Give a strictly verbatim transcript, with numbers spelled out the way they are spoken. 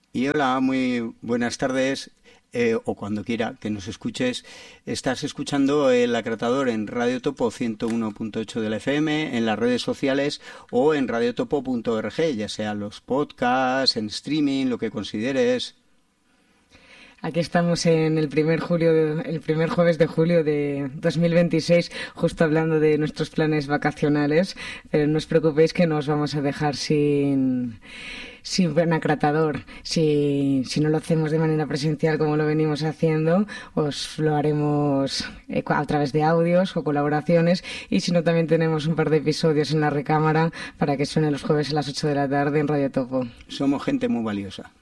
Y hola, muy buenas tardes, eh, o cuando quiera que nos escuches. Estás escuchando el Acratador en Radio Topo ciento uno punto ocho de la F M, en las redes sociales o en radiotopo punto org, ya sea los podcasts, en streaming, lo que consideres. Aquí estamos en el primer julio, de- el primer jueves de julio de dos mil veintiséis, justo hablando de nuestros planes vacacionales. Pero no os preocupéis que no os vamos a dejar sin, sin buen acratador. Si, si no lo hacemos de manera presencial como lo venimos haciendo, os lo haremos eh, a través de audios o colaboraciones. Y si no, también tenemos un par de episodios en la recámara para que suene los jueves a las ocho de la tarde en Radio Topo. Somos gente muy valiosa.